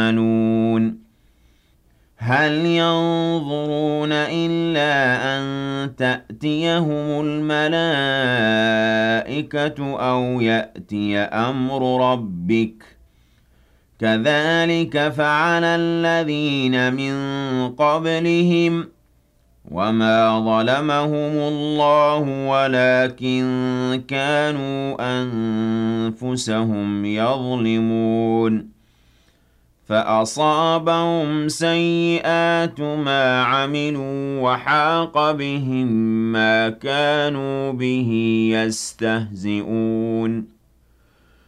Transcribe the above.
يفتنون هل ينظرون إلا أن تأتيهم الملائكة أو يأتي أمر ربك كذلك فعل الذين من قبلهم وما ظلمهم الله ولكن كانوا أنفسهم يظلمون فأصابهم سيئات ما عملوا وحاق بهم ما كانوا به يستهزئون